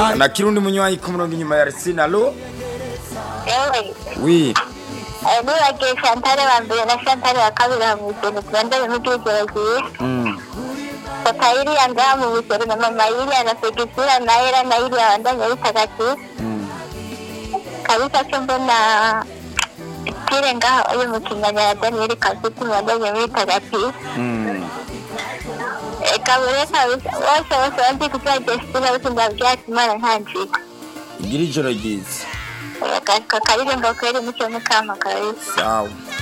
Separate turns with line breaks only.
na kirundi munywanyi ku murongo inyuma ya Arsene. Allo?
Ewe.
Oui.
Nibagiye Chantal wa mbere na Chantal wa kabiri mu Busoro twandanye mu Bwigeragiye. Papa yiri yanga mu Busoro na mama yiri anafikisira na era na yiri wandanye bitagati. Kabisa mbona kire ngaho uyu mukinganya ya Daniel Kasuku wandanye bitagati. Kabure kabisa wose wandi kutagestira bitunda byakimana ntanjiko.
Igira ijoro ryiza.
Kakaririmbo kweli mucyo mukama kabisa.
Sawa.